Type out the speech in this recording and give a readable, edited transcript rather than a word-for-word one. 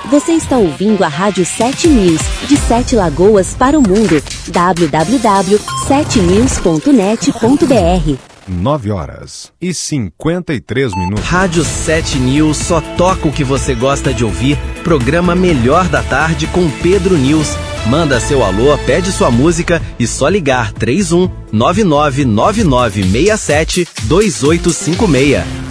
Você está ouvindo a Rádio 7 News, de 7 Lagoas para o mundo. www.7news.net.br 9h53. Rádio 7 News só toca o que você gosta de ouvir. Programa Melhor da Tarde com Pedro News. Manda seu alô, pede sua música e só ligar 31 999967 2856.